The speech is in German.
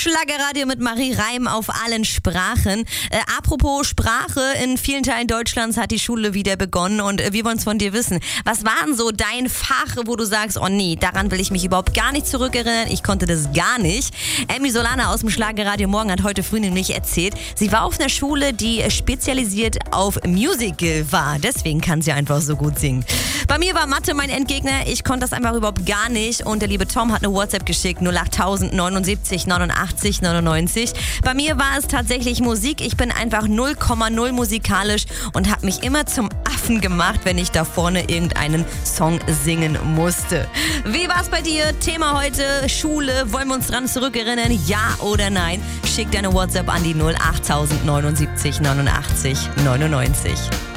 Schlagerradio mit Marie Reim auf allen Sprachen. Apropos Sprache, in vielen Teilen Deutschlands hat die Schule wieder begonnen und wir wollen es von dir wissen. Was war denn so dein Fach, wo du sagst, oh nee, daran will ich mich überhaupt gar nicht zurückerinnern, ich konnte das gar nicht. Emmy Solana aus dem Schlagerradio Morgen hat heute früh nämlich erzählt, sie war auf einer Schule, die spezialisiert auf Musical war. Deswegen kann sie einfach so gut singen. Bei mir war Mathe mein Endgegner, ich konnte das einfach überhaupt gar nicht und der liebe Tom hat eine WhatsApp geschickt, 08000 79 89 99. Bei mir war es tatsächlich Musik, ich bin einfach 0,0 musikalisch und habe mich immer zum Affen gemacht, wenn ich da vorne irgendeinen Song singen musste. Wie war's bei dir? Thema heute, Schule, wollen wir uns dran zurückerinnern, ja oder nein? Schick deine WhatsApp an die 08000 79 89 99.